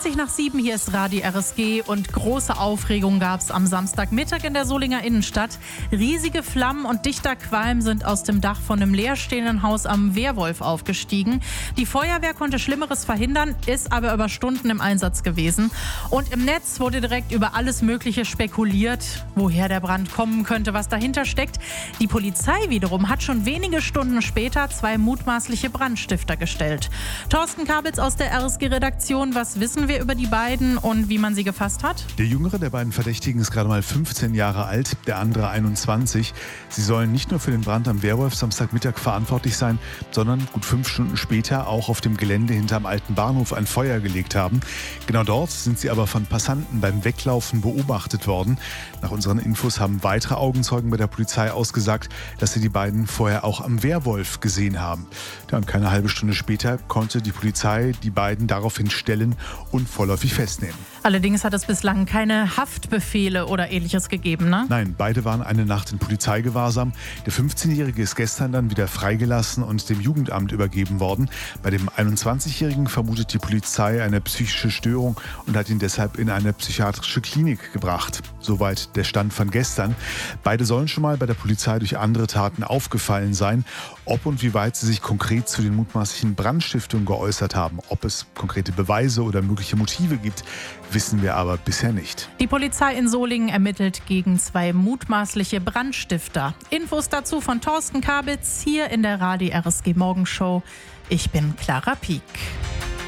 7:20, hier ist Radio RSG und große Aufregung gab es am Samstagmittag in der Solinger Innenstadt. Riesige Flammen und dichter Qualm sind aus dem Dach von einem leerstehenden Haus am Wehrwolf aufgestiegen. Die Feuerwehr konnte Schlimmeres verhindern, ist aber über Stunden im Einsatz gewesen. Und im Netz wurde direkt über alles Mögliche spekuliert, woher der Brand kommen könnte, was dahinter steckt. Die Polizei wiederum hat schon wenige Stunden später 2 mutmaßliche Brandstifter gestellt. Thorsten Kabitz aus der RSG-Redaktion, was wissen wir über die beiden und wie man sie gefasst hat? Der jüngere der beiden Verdächtigen ist gerade mal 15 Jahre alt, der andere 21. Sie sollen nicht nur für den Brand am Wehrwolf Samstagmittag verantwortlich sein, sondern gut 5 Stunden später auch auf dem Gelände hinterm alten Bahnhof ein Feuer gelegt haben. Genau dort sind sie aber von Passanten beim Weglaufen beobachtet worden. Nach unseren Infos haben weitere Augenzeugen bei der Polizei ausgesagt, dass sie die beiden vorher auch am Wehrwolf gesehen haben. Ja, und keine halbe Stunde später konnte die Polizei die beiden daraufhin stellen und vorläufig festnehmen. Allerdings hat es bislang keine Haftbefehle oder Ähnliches gegeben, ne? Nein, beide waren eine Nacht in Polizeigewahrsam. Der 15-Jährige ist gestern dann wieder freigelassen und dem Jugendamt übergeben worden. Bei dem 21-Jährigen vermutet die Polizei eine psychische Störung und hat ihn deshalb in eine psychiatrische Klinik gebracht. Soweit der Stand von gestern. Beide sollen schon mal bei der Polizei durch andere Taten aufgefallen sein. Ob und wie weit sie sich konkret zu den mutmaßlichen Brandstiftungen geäußert haben, ob es konkrete Beweise oder mögliche Motive gibt, wissen wir aber bisher nicht. Die Polizei in Solingen ermittelt gegen 2 mutmaßliche Brandstifter. Infos dazu von Thorsten Kabitz hier in der Radio RSG Morgenshow. Ich bin Clara Pieck.